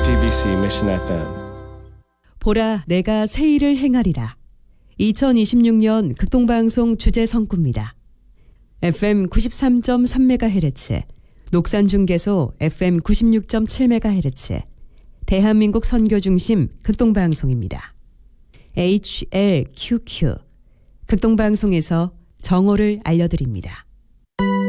JTBC Mission FM. 보라, 내가 새 일을 행하리라. 2026년 극동방송 주제 성구입니다. FM 93.3MHz, 녹산중계소 FM 96.7MHz, 대한민국 선교중심 극동방송입니다. HLQQ, 극동방송에서 정오를 알려드립니다.